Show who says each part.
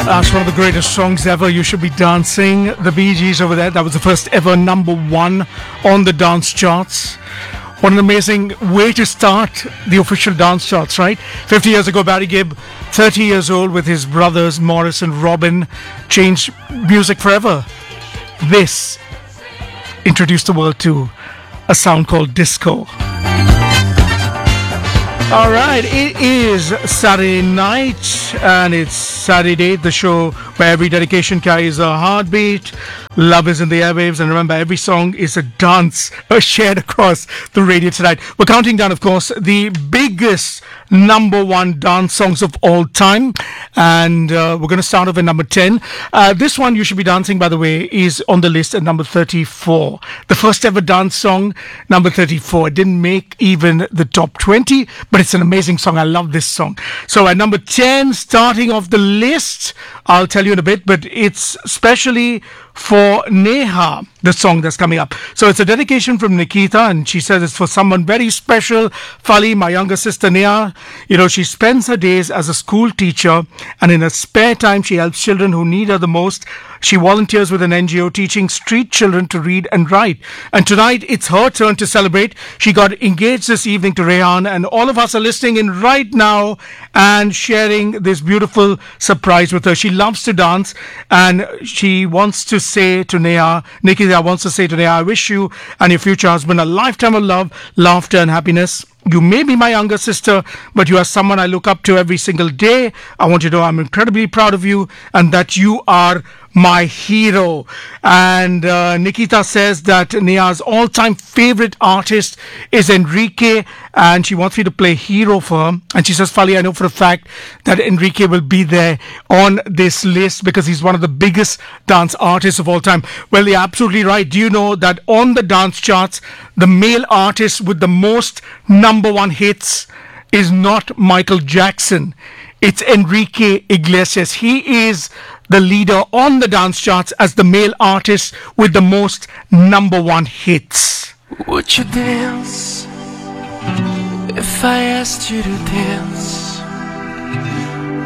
Speaker 1: That's one of the greatest songs ever. You should be dancing. The Bee Gees over there. That was the first ever #1 on the dance charts. What an amazing way to start the official dance charts, right? 50 years ago, Barry Gibb, 30 years old, with his brothers Morris and Robin, changed music forever. This introduced the world to a sound called disco. All right, it is Saturday night and it's Saturday, the show where every dedication carries a heartbeat. Love is in the airwaves, and remember, every song is a dance shared across the radio tonight. We're counting down, of course, the biggest #1 dance songs of all time, and we're going to start off at number 10. This one, You Should Be Dancing, by the way, is on the list at number 34. The first ever dance song, number 34. It didn't make even the top 20, but it's an amazing song. I love this song. So at number 10, starting off the list, I'll tell you in a bit, but it's specially for Neha, the song that's coming up. So it's a dedication from Nikita, and she says it's for someone very special. Fali, my younger sister Neha, she spends her days as a school teacher, and in her spare time she helps children who need her the most. She volunteers with an NGO teaching street children to read and write. And tonight it's her turn to celebrate. She got engaged this evening to Rehan, and all of us are listening in right now and sharing this beautiful surprise with her. She loves to dance, and she wants to say to Neha, Nikita wants to say to Neha, I wish you and your future husband a lifetime of love, laughter and happiness. You may be my younger sister, but you are someone I look up to every single day. I want you to know I'm incredibly proud of you and that you are my hero. And Nikita says that Neha's all-time favorite artist is Enrique, and she wants me to play hero for her. And she says, Fali, I know for a fact that Enrique will be there on this list because he's one of the biggest dance artists of all time. Well, you're absolutely right. Do you know that on the dance charts, the male artist with the most #1 hits is not Michael Jackson? It's Enrique Iglesias. He is the leader on the dance charts as the male artist with the most #1 hits.
Speaker 2: Would you dance if I asked you to dance?